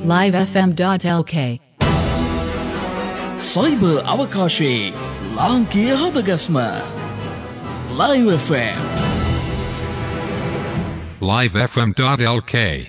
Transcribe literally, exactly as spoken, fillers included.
live f m dot l k cyber අවකාශයේ ලාංකීය හදගස්ම Live F M live f m dot l k